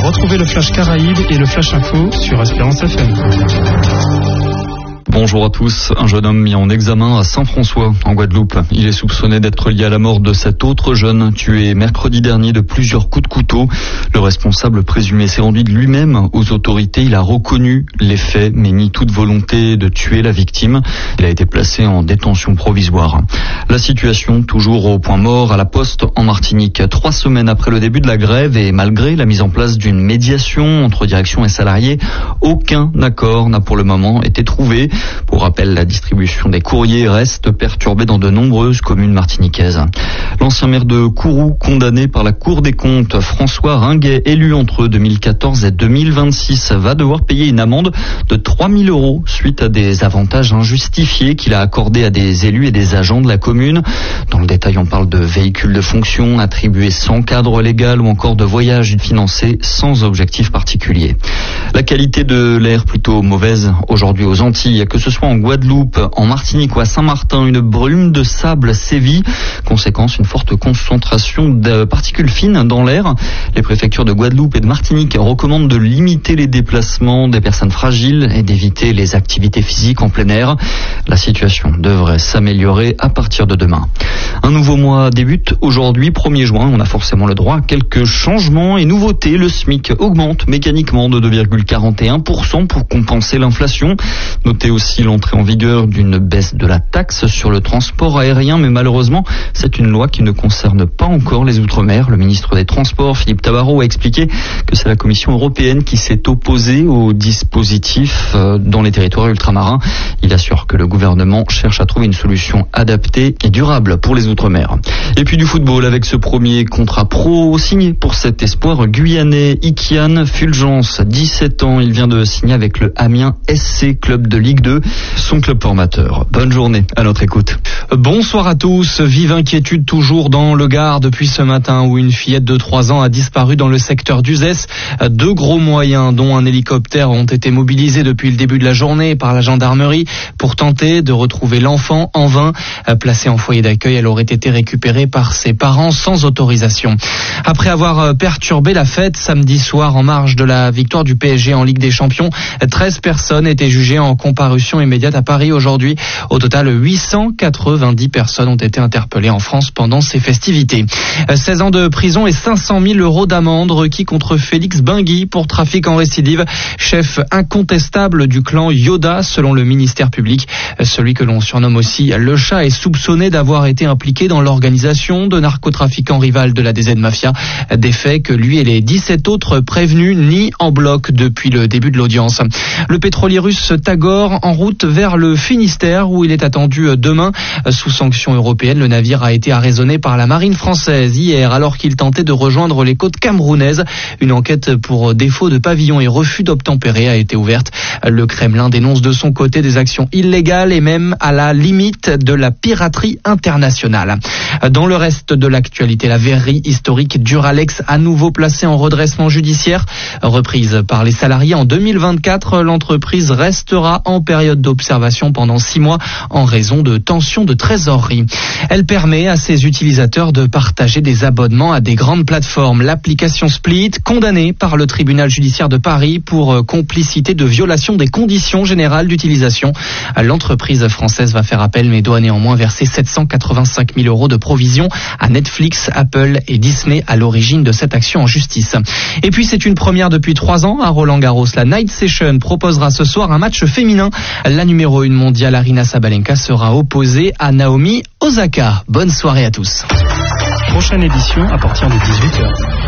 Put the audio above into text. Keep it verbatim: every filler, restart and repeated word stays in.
Retrouvez le Flash Caraïbes et le Flash Info sur Espérance F M. Bonjour à tous. Un jeune homme mis en examen à Saint-François, en Guadeloupe. Il est soupçonné d'être lié à la mort de cet autre jeune, tué mercredi dernier de plusieurs coups de couteau. Le responsable présumé s'est rendu de lui-même aux autorités. Il a reconnu les faits, mais nie toute volonté de tuer la victime. Il a été placé en détention provisoire. La situation toujours au point mort à la Poste en Martinique. Trois semaines après le début de la grève et malgré la mise en place d'une médiation entre direction et salariés, aucun accord n'a pour le moment été trouvé. Pour rappel, la distribution des courriers reste perturbée dans de nombreuses communes martiniquaises. L'ancien maire de Kourou, condamné par la Cour des comptes, François Ringuet, élu entre deux mille quatorze et deux mille vingt-six, va devoir payer une amende de trois mille euros suite à des avantages injustifiés qu'il a accordés à des élus et des agents de la commune. Dans le détail, on parle de véhicules de fonction attribués sans cadre légal ou encore de voyages financés sans objectif particulier. La qualité de l'air plutôt mauvaise aujourd'hui aux Antilles, que ce soit en Guadeloupe, en Martinique ou à Saint-Martin, une brume de sable sévit. Conséquence, une forte concentration de particules fines dans l'air. Les préfectures de Guadeloupe et de Martinique recommandent de limiter les déplacements des personnes fragiles et d'éviter les activités physiques en plein air. La situation devrait s'améliorer à partir de demain. Un nouveau mois débute aujourd'hui, premier juin. On a forcément le droit à quelques changements et nouveautés. Le SMIC augmente mécaniquement de deux virgule quarante et un pour cent pour compenser l'inflation. Notez aussi l'entrée en vigueur d'une baisse de la taxe sur le transport aérien, mais malheureusement, c'est une loi qui ne concerne pas encore les Outre-mer. Le ministre des Transports, Philippe Tabarot, a expliqué que c'est la Commission européenne qui s'est opposée au dispositif dans les territoires ultramarins. Il assure que le gouvernement cherche à trouver une solution adaptée et durable pour les Outre-mer. Et puis du football avec ce premier contrat pro signé pour cet espoir guyanais, Ikian Fulgence, dix-sept ans. Il vient de signer avec le Amiens S C, club de Ligue deux, son club formateur. Bonne journée à notre écoute. Bonsoir à tous. Vive inquiétude toujours dans le Gard depuis ce matin où une fillette de trois ans a disparu dans le secteur d'Uzès. Deux gros moyens, dont un hélicoptère, ont été mobilisés depuis le début de la journée par la gendarmerie pour tenter de retrouver l'enfant. En vain. Placée en foyer d'accueil, elle aurait été récupérée par ses parents sans autorisation. Après avoir perturbé la fête samedi soir en marge de la victoire du P S G en Ligue des Champions, treize personnes étaient jugées en comparution immédiate à Paris aujourd'hui. Au total, huit cent quatre-vingt-dix personnes ont été interpellées en France pendant ces festivités. seize ans de prison et cinq cent mille euros d'amende requis contre Félix Bingui pour trafic en récidive, chef incontestable du clan Yoda selon le ministère public. Celui que l'on surnomme aussi le chat est soupçonné d'avoir été impliqué dans l'organisation de narcotrafiquants rivales de la D Z Mafia. Des faits que lui et les dix-sept autres prévenus nient en bloc depuis le début de l'audience. Le pétrolier russe Tagor en route vers le Finistère où il est attendu demain. Sous sanction européenne, le navire a été arraisonné par la marine française hier alors qu'il tentait de rejoindre les côtes camerounaises. Une enquête pour défaut de pavillon et refus d'obtempérer a été ouverte. Le Kremlin dénonce de son côté des actions illégales et même à la limite de la piraterie internationale. Dans le reste de l'actualité, la verrerie historique Duralex à nouveau placée en redressement judiciaire. Reprise par les salariés en deux mille vingt-quatre, l'entreprise restera en période d'observation pendant six mois en raison de tensions de trésorerie. Elle permet à ses utilisateurs de partager des abonnements à des grandes plateformes. L'application Split, condamnée par le tribunal judiciaire de Paris pour complicité de violation des conditions générales d'utilisation. L'entreprise française va faire appel mais doit néanmoins verser sept cent quatre-vingt-cinq mille euros de provision à Netflix, Apple et Disney à l'origine de cette action en justice. Et puis c'est une première depuis trois ans à Roland-Garros. La Night Session proposera ce soir un match féminin. La numéro un mondiale Aryna Sabalenka sera opposée à Naomi Osaka. Bonne soirée à tous. Prochaine édition à partir de dix-huit heures.